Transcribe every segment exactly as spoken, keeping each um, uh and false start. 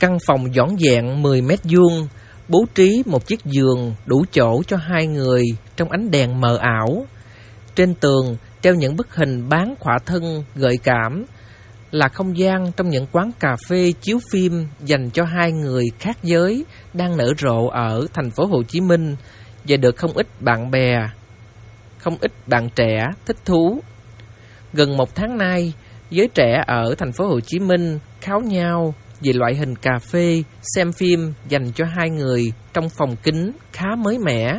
Căn phòng dõn dẹn mười mét vuông, bố trí một chiếc giường đủ chỗ cho hai người trong ánh đèn mờ ảo. Trên tường treo những bức hình bán khỏa thân gợi cảm, là không gian trong những quán cà phê chiếu phim dành cho hai người khác giới đang nở rộ ở thành phố Hồ Chí Minh và được không ít bạn bè, không ít bạn trẻ thích thú. Gần một tháng nay, giới trẻ ở thành phố Hồ Chí Minh kháo nhau về loại hình cà phê xem phim dành cho hai người trong phòng kính khá mới mẻ.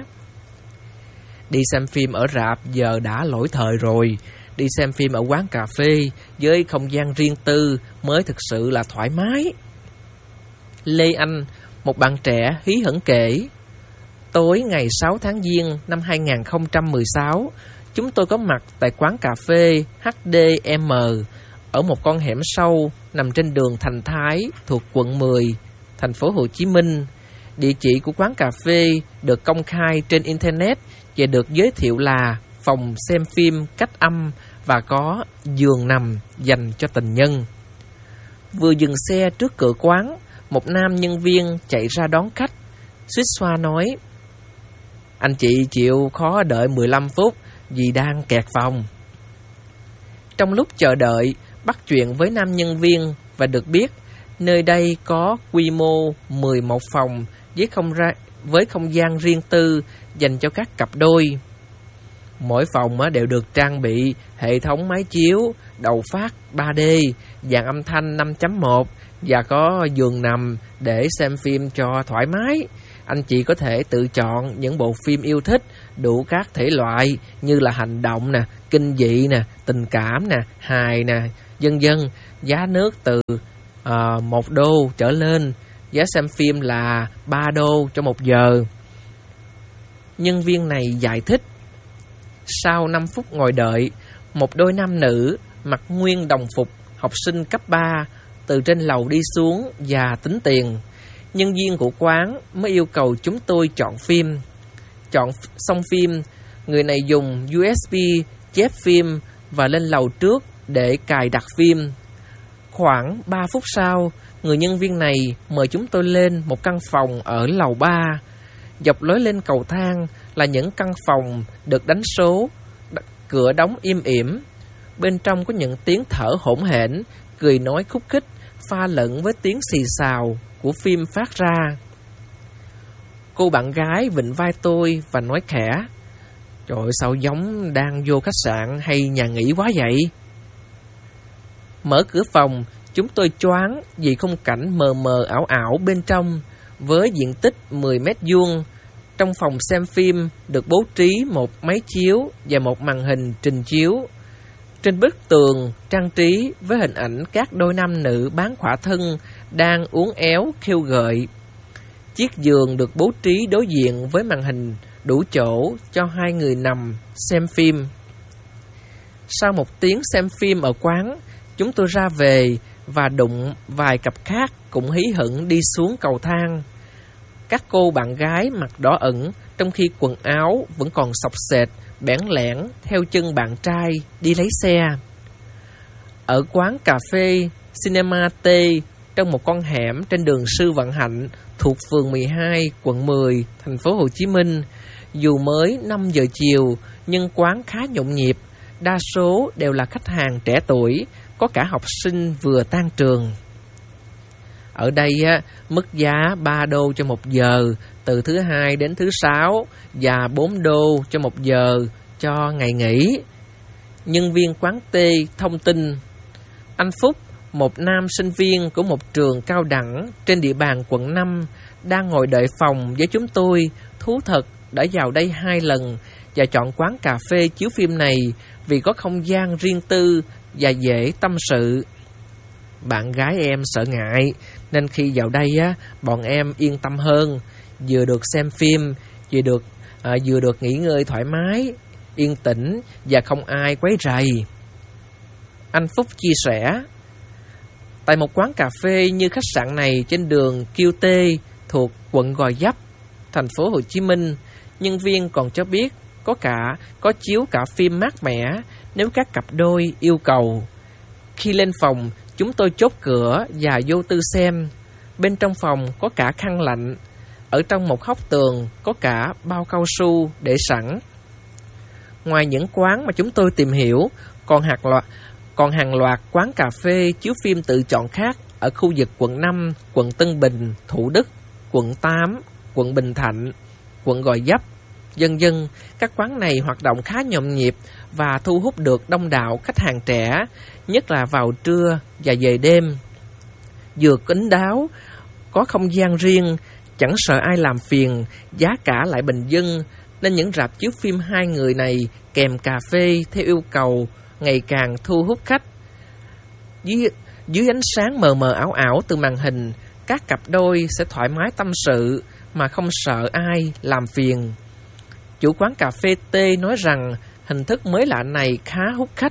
Đi xem phim ở rạp giờ đã lỗi thời rồi. Đi xem phim ở quán cà phê với không gian riêng tư mới thực sự là thoải mái. Lê Anh, một bạn trẻ hí hửng kể, tối ngày sáu tháng Giêng năm hai nghìn không trăm mười sáu, chúng tôi có mặt tại quán cà phê hát đê em ở một con hẻm sâu nằm trên đường Thành Thái thuộc quận mười, thành phố Hồ Chí Minh. Địa chỉ của quán cà phê được công khai trên Internet và được giới thiệu là phòng xem phim cách âm và có giường nằm dành cho tình nhân. Vừa dừng xe trước cửa quán, một nam nhân viên chạy ra đón khách, xuýt xoa nói, anh chị chịu khó đợi mười lăm phút vì đang kẹt phòng. Trong lúc chờ đợi, bắt chuyện với nam nhân viên và được biết nơi đây có quy mô mười một phòng với không, ra, với không gian riêng tư dành cho các cặp đôi. Mỗi phòng đều được trang bị hệ thống máy chiếu, đầu phát ba D, dàn âm thanh năm chấm một và có giường nằm để xem phim cho thoải mái. Anh chị có thể tự chọn những bộ phim yêu thích đủ các thể loại như là hành động nè, kinh dị nè, tình cảm nè, hài nè, vân vân. Giá nước từ uh, một đô trở lên, giá xem phim là ba đô cho một giờ. Nhân viên này giải thích. Sau năm phút ngồi đợi, một đôi nam nữ mặc nguyên đồng phục học sinh cấp ba từ trên lầu đi xuống và tính tiền. Nhân viên của quán mới yêu cầu chúng tôi chọn phim. Chọn xong phim, người này dùng u ét bê chép phim và lên lầu trước để cài đặt phim. Khoảng ba phút sau, người nhân viên này mời chúng tôi lên một căn phòng ở lầu ba. Dọc lối lên cầu thang là những căn phòng được đánh số, cửa đóng im ỉm. Bên trong có những tiếng thở hổn hển, cười nói khúc khích, pha lẫn với tiếng xì xào của phim phát ra. Cô bạn gái vịn vai tôi và nói khẽ, trời ơi, sao giống đang vô khách sạn hay nhà nghỉ quá vậy? Mở cửa phòng, chúng tôi choáng vì khung cảnh mờ mờ ảo ảo bên trong. Với diện tích mười mét vuông, trong phòng xem phim được bố trí một máy chiếu và một màn hình trình chiếu. Trên bức tường trang trí với hình ảnh các đôi nam nữ bán khỏa thân đang uốn éo khêu gợi. Chiếc giường được bố trí đối diện với màn hình đủ chỗ cho hai người nằm xem phim. Sau một tiếng xem phim ở quán, chúng tôi ra về và đụng vài cặp khác cũng hí hửng đi xuống cầu thang. Các cô bạn gái mặt đỏ ửng trong khi quần áo vẫn còn xộc xệch, bẽn lẽn theo chân bạn trai đi lấy xe. Ở quán cà phê Cinema T trong một con hẻm trên đường Sư Vạn Hạnh thuộc phường mười hai, quận mười, thành phố Hồ Chí Minh, dù mới năm giờ chiều nhưng quán khá nhộn nhịp, đa số đều là khách hàng trẻ tuổi, có cả học sinh vừa tan trường. Ở đây á, mức giá ba đô cho một giờ từ thứ hai đến thứ sáu và bốn đô cho một giờ cho ngày nghỉ. Nhân viên quán T thông tin, anh Phúc, một nam sinh viên của một trường cao đẳng trên địa bàn quận năm, đang ngồi đợi phòng với chúng tôi. Thú thật đã vào đây hai lần và chọn quán cà phê chiếu phim này vì có không gian riêng tư và dễ tâm sự. Bạn gái em sợ ngại nên khi vào đây á, bọn em yên tâm hơn, vừa được xem phim, vừa được à, vừa được nghỉ ngơi thoải mái, yên tĩnh và không ai quấy rầy. Anh Phúc chia sẻ, tại một quán cà phê như khách sạn này trên đường Kiêu Tê thuộc quận Gò Vấp, thành phố Hồ Chí Minh, nhân viên còn cho biết có cả có chiếu cả phim mát mẻ nếu các cặp đôi yêu cầu. Khi lên phòng, chúng tôi chốt cửa và vô tư xem. Bên trong phòng có cả khăn lạnh. Ở trong một góc tường có cả bao cao su để sẵn. Ngoài những quán mà chúng tôi tìm hiểu, còn hàng loạt, còn hàng loạt quán cà phê chiếu phim tự chọn khác ở khu vực quận năm, quận Tân Bình, Thủ Đức, quận tám, quận Bình Thạnh, quận Gò Vấp, vân vân. Các quán này hoạt động khá nhộn nhịp và thu hút được đông đảo khách hàng trẻ, nhất là vào trưa và về đêm. Vừa kín đáo, có không gian riêng, chẳng sợ ai làm phiền, giá cả lại bình dân, nên những rạp chiếu phim hai người này kèm cà phê theo yêu cầu ngày càng thu hút khách. Dưới, dưới ánh sáng mờ mờ ảo ảo từ màn hình, các cặp đôi sẽ thoải mái tâm sự mà không sợ ai làm phiền. Chủ quán cà phê T nói rằng hình thức mới lạ này khá hút khách.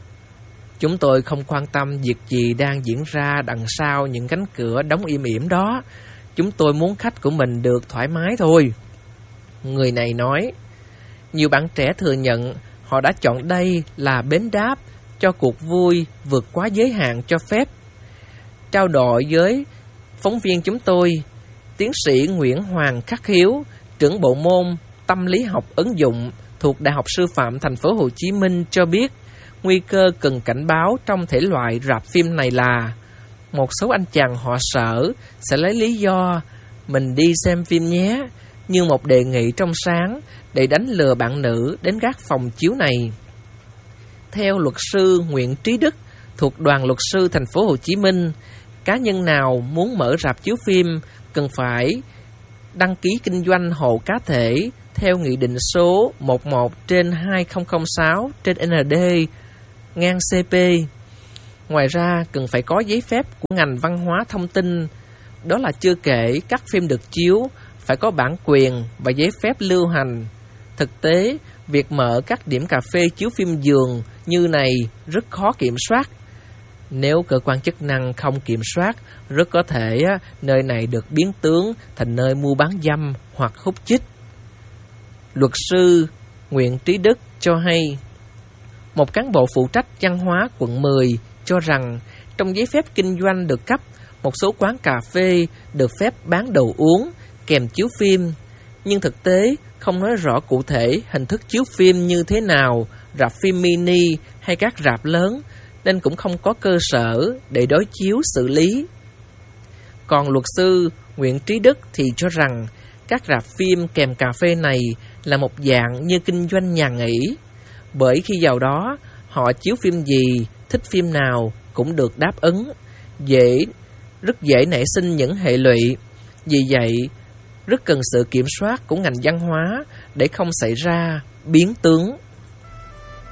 Chúng tôi không quan tâm việc gì đang diễn ra đằng sau những cánh cửa đóng im ỉm đó. Chúng tôi muốn khách của mình được thoải mái thôi. Người này nói. Nhiều bạn trẻ thừa nhận họ đã chọn đây là bến đáp cho cuộc vui vượt quá giới hạn cho phép. Trao đổi với phóng viên chúng tôi, tiến sĩ Nguyễn Hoàng Khắc Hiếu, trưởng bộ môn tâm lý học ứng dụng thuộc Đại học Sư phạm Thành phố Hồ Chí Minh cho biết, nguy cơ cần cảnh báo trong thể loại rạp phim này là một số anh chàng họ sở sẽ lấy lý do mình đi xem phim nhé như một đề nghị trong sáng để đánh lừa bạn nữ đến các phòng chiếu này. Theo luật sư Nguyễn Trí Đức thuộc Đoàn Luật sư Thành phố Hồ Chí Minh, cá nhân nào muốn mở rạp chiếu phim cần phải đăng ký kinh doanh hộ cá thể theo Nghị định số mười một trên hai nghìn không trăm sáu trên N D ngang C P. Ngoài ra cần phải có giấy phép của ngành văn hóa thông tin. Đó là chưa kể các phim được chiếu phải có bản quyền và giấy phép lưu hành. Thực tế, việc mở các điểm cà phê chiếu phim giường như này rất khó kiểm soát. Nếu cơ quan chức năng không kiểm soát, rất có thể nơi này được biến tướng thành nơi mua bán dâm hoặc hút chích. Luật sư Nguyễn Trí Đức cho hay, một cán bộ phụ trách văn hóa quận mười cho rằng trong giấy phép kinh doanh được cấp, một số quán cà phê được phép bán đồ uống kèm chiếu phim, nhưng thực tế không nói rõ cụ thể hình thức chiếu phim như thế nào, rạp phim mini hay các rạp lớn, nên cũng không có cơ sở để đối chiếu xử lý. Còn luật sư Nguyễn Trí Đức thì cho rằng các rạp phim kèm cà phê này là một dạng như kinh doanh nhà nghỉ, bởi khi vào đó họ chiếu phim gì, thích phim nào cũng được đáp ứng, dễ rất dễ nảy sinh những hệ lụy. Vì vậy, rất cần sự kiểm soát của ngành văn hóa để không xảy ra biến tướng.